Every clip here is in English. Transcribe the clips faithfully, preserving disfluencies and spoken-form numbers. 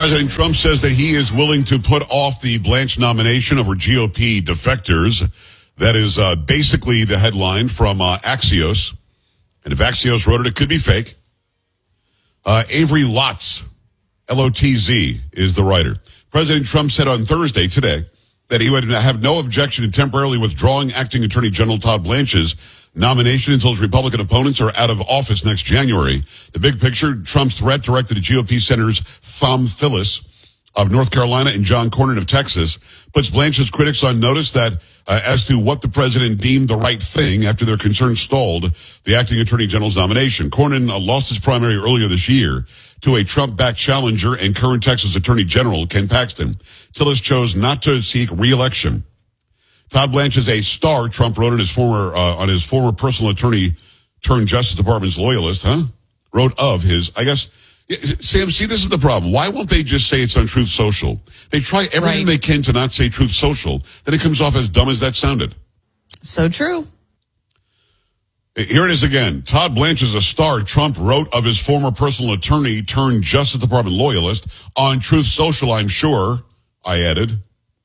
President Trump says that he is willing to put off the Blanche nomination over G O P defectors. That is uh, basically the headline from uh, Axios. And if Axios wrote it, it could be fake. Uh, Avery Lotz, L O T Z, is the writer. President Trump said on Thursday, today, that he would have no objection to temporarily withdrawing Acting Attorney General Todd Blanche's nomination until his Republican opponents are out of office next January. The big picture, Trump's threat directed to G O P Senators Thom Tillis of North Carolina and John Cornyn of Texas puts Blanche's critics on notice that uh, as to what the president deemed the right thing after their concerns stalled the Acting Attorney General's nomination. Cornyn uh, lost his primary earlier this year to a Trump-backed challenger and current Texas Attorney General Ken Paxton. Tillis chose not to seek re-election. Todd Blanche is a star, Trump wrote on his former uh, on his former personal attorney turned Justice Department's loyalist, huh? Wrote of his, I guess. Sam, see, this is the problem. Why won't they just say it's on Truth Social? They try everything right. they can to not say Truth Social. Then it comes off as dumb as that sounded. So true. Here it is again. Todd Blanche is a star, Trump wrote of his former personal attorney turned Justice Department loyalist on Truth Social, I'm sure, I added.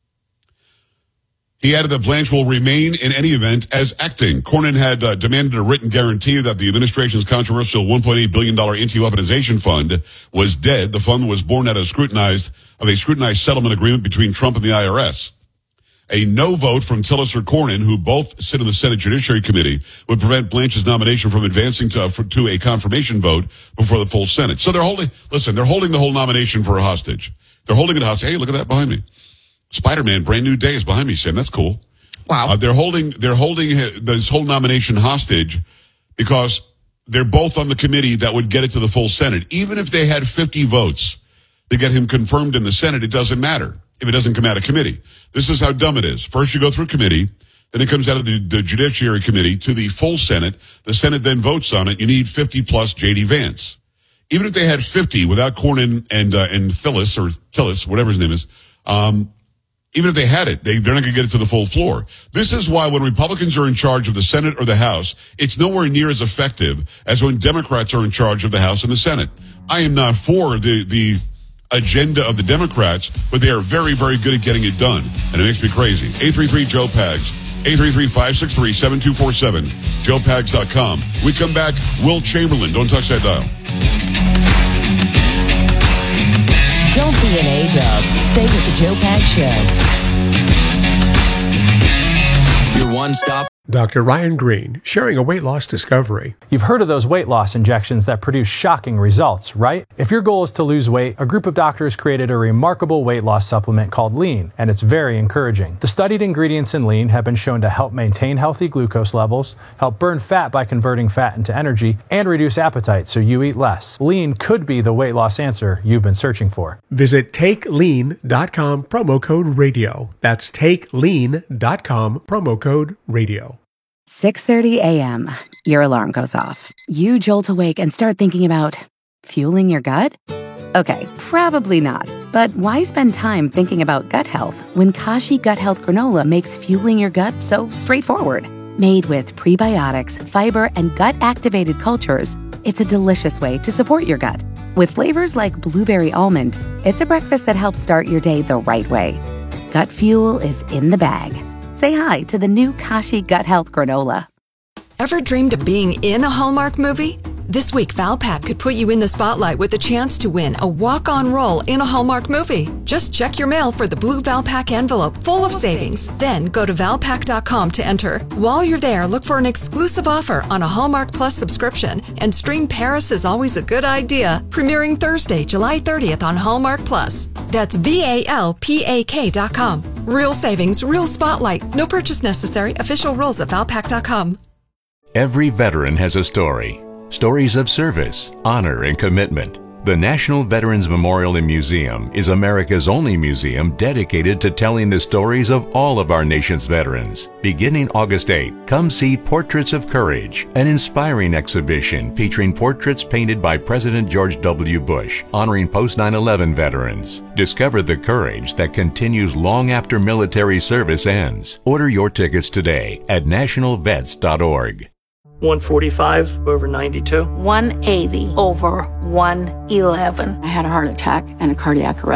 He added that Blanche will remain in any event as acting. Cornyn had uh, demanded a written guarantee that the administration's controversial one point eight billion dollars anti-weaponization fund was dead. The fund was born out of scrutinized of a scrutinized settlement agreement between Trump and the I R S. A no vote from Tillis or Cornyn, who both sit in the Senate Judiciary Committee, would prevent Blanche's nomination from advancing to, uh, for, to a confirmation vote before the full Senate. So they're holding, listen, they're holding the whole nomination for a hostage. They're holding it hostage. Hey, look at that behind me. Spider-Man, Brand New Day is behind me, Sam. That's cool. Wow. Uh, they're holding, they're holding this whole nomination hostage because they're both on the committee that would get it to the full Senate. Even if they had fifty votes to get him confirmed in the Senate, it doesn't matter if it doesn't come out of committee. This is how dumb it is. First you go through committee, then it comes out of the, the Judiciary Committee to the full Senate. The Senate then votes on it. You need fifty plus J D Vance. Even if they had fifty without Cornyn and, uh, and Tillis or Tillis, whatever his name is, um, even if they had it, they, they're not going to get it to the full floor. This is why when Republicans are in charge of the Senate or the House, it's nowhere near as effective as when Democrats are in charge of the House and the Senate. I am not for the, the agenda of the Democrats, but they are very, very good at getting it done. And it makes me crazy. eight three three Joe Pags. eight three three, five six three, seven two four seven. joe pags dot com. We come back. Will Chamberlain. Don't touch that dial. Don't be an A-dub. Stay with the Joe Pags Show. Your one-stop. Doctor Ryan Green, sharing a weight loss discovery. You've heard of those weight loss injections that produce shocking results, right? If your goal is to lose weight, a group of doctors created a remarkable weight loss supplement called Lean, and it's very encouraging. The studied ingredients in Lean have been shown to help maintain healthy glucose levels, help burn fat by converting fat into energy, and reduce appetite so you eat less. Lean could be the weight loss answer you've been searching for. Visit take lean dot com, promo code radio. That's take lean dot com, promo code radio. six thirty a.m. Your alarm goes off. You jolt awake and start thinking about fueling your gut? Okay, probably not. But why spend time thinking about gut health when Kashi Gut Health Granola makes fueling your gut so straightforward? Made with prebiotics, fiber, and gut-activated cultures, it's a delicious way to support your gut. With flavors like blueberry almond, it's a breakfast that helps start your day the right way. Gut fuel is in the bag. Say hi to the new Kashi Gut Health Granola. Ever dreamed of being in a Hallmark movie? This week, Valpak could put you in the spotlight with a chance to win a walk-on role in a Hallmark movie. Just check your mail for the blue Valpak envelope full of savings. Then go to valpak dot com to enter. While you're there, look for an exclusive offer on a Hallmark Plus subscription and stream Paris is Always a Good Idea, premiering Thursday, July thirtieth on Hallmark Plus. That's V A L P A K dot com. Real savings, real spotlight. No purchase necessary. Official rules at valpak dot com. Every veteran has a story. Stories of service, honor, and commitment. The National Veterans Memorial and Museum is America's only museum dedicated to telling the stories of all of our nation's veterans. Beginning August eighth, come see Portraits of Courage, an inspiring exhibition featuring portraits painted by President George W. Bush, honoring post nine eleven veterans. Discover the courage that continues long after military service ends. Order your tickets today at national vets dot org. one forty-five over ninety-two. one eighty over one eleven. I had a heart attack and a cardiac arrest.